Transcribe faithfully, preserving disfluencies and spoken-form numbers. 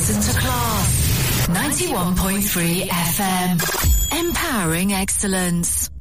listen to Class. ninety-one point three F M. Empowering excellence.